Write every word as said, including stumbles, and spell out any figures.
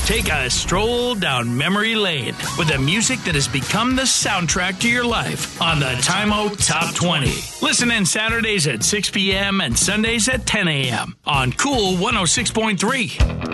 Take a stroll down memory lane with the music that has become the soundtrack to your life on the Time Out Top twenty. Listen in Saturdays at six p.m. and Sundays at ten a.m. on Cool one oh six point three.